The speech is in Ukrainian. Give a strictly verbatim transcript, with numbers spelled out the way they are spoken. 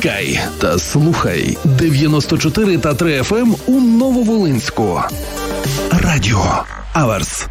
Вмикай та слухай дев'яносто чотири та три еф ем у Нововолинську. Радіо Аверс.